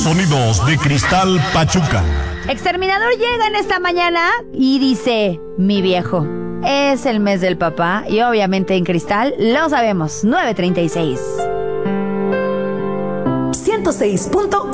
Sonidos de Cristal Pachuca. Exterminador llega en esta mañana y dice: mi viejo, es el mes del papá. Y obviamente en Cristal lo sabemos. 9:36. 106.1